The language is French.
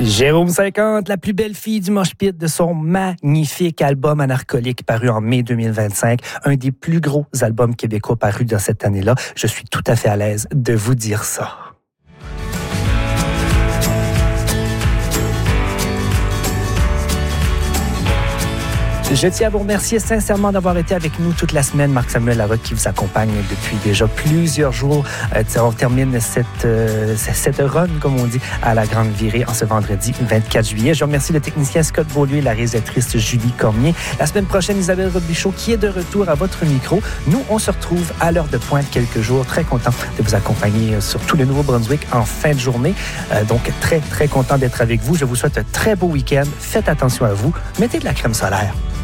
Jérôme 50, la plus belle fille du mosh pit de son magnifique album Anarcholique paru en mai 2025. Un des plus gros albums québécois parus dans cette année-là. Je suis tout à fait à l'aise de vous dire ça. Je tiens à vous remercier sincèrement d'avoir été avec nous toute la semaine. Marc-Samuel Larocque qui vous accompagne depuis déjà plusieurs jours. On termine cette run, comme on dit, à la Grande Virée en ce vendredi 24 juillet. Je remercie le technicien Scott Beaulieu et la réalisatrice Julie Cormier. La semaine prochaine, Isabelle Robichaud qui est de retour à votre micro. Nous, on se retrouve à l'heure de pointe quelques jours. Très content de vous accompagner sur tout le Nouveau-Brunswick en fin de journée. Donc, très, très content d'être avec vous. Je vous souhaite un très beau week-end. Faites attention à vous. Mettez de la crème solaire.